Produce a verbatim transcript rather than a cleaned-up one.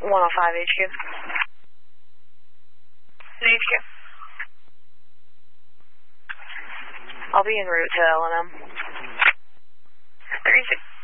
one oh five H Q. H Q. I'll be en route to L and M. thirty-six.